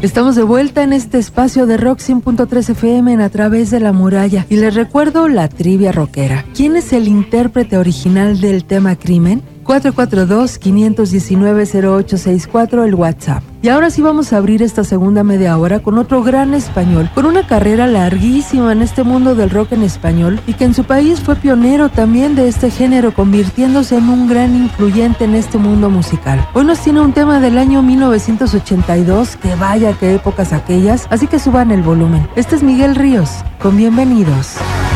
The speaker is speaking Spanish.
Estamos de vuelta en este espacio de Rock 100.3 FM en A Través de la Muralla y les recuerdo la trivia rockera. ¿Quién es el intérprete original del tema Crimen? 442-519-0864 el WhatsApp. Y ahora sí vamos a abrir esta segunda media hora con otro gran español, con una carrera larguísima en este mundo del rock en español y que en su país fue pionero también de este género, convirtiéndose en un gran influyente en este mundo musical. Hoy nos tiene un tema del año 1982, que vaya que épocas aquellas, así que suban el volumen. Este es Miguel Ríos, con Bienvenidos.